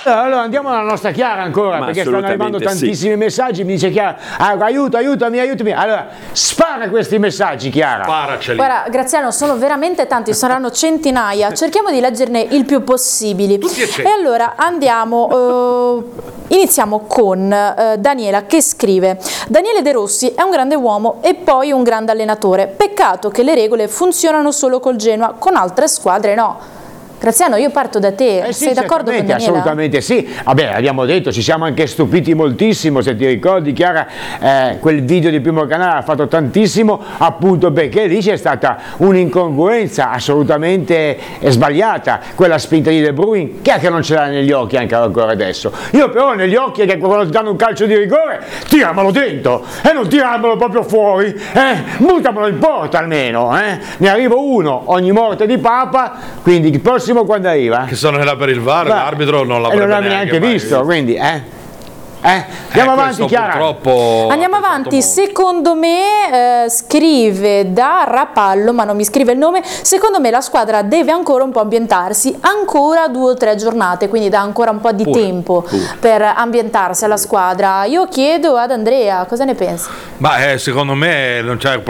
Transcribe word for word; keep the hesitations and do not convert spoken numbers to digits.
Allora andiamo alla nostra Chiara ancora, Ma perché stanno arrivando tantissimi sì. messaggi. Mi dice Chiara, ah, aiuto, aiutami, aiutami. Allora, spara questi messaggi, Chiara. Sparaceli. Guarda, Graziano, sono veramente tanti, saranno centinaia. Cerchiamo di leggerne il più possibili. E allora andiamo, eh, iniziamo con eh, Daniela che scrive: Daniele De Rossi è un grande uomo e poi un grande allenatore. Peccato che le regole funzionano solo col Genoa, con altre squadre no. Graziano, io parto da te, Eh sì, sei d'accordo con Daniela? Assolutamente sì, vabbè, abbiamo detto, ci siamo anche stupiti moltissimo, se ti ricordi Chiara, eh, quel video di Primo Canale ha fatto tantissimo, appunto perché lì c'è stata un'incongruenza assolutamente sbagliata, quella spinta di De Bruyne, che anche non ce l'ha negli occhi anche ancora adesso. Io però negli occhi è che quando ti danno un calcio di rigore, tiramelo dentro, e non tiramelo proprio fuori, eh, buttamelo in porta almeno, eh. Ne arriva uno ogni morte di Papa, quindi il prossimo quando arriva? Che sono là per il V A R, l'arbitro non l'avrebbe e non l'avrebbe neanche, neanche visto, visto, quindi eh. Eh, andiamo eh, avanti Chiara. Andiamo avanti, secondo me eh, scrive da Rapallo, ma non mi scrive il nome, secondo me la squadra deve ancora un po' ambientarsi, ancora due o tre giornate, quindi dà ancora un po' di pure, tempo pure. per ambientarsi alla squadra. Io chiedo ad Andrea, cosa ne pensi? Ma eh, secondo me non c'è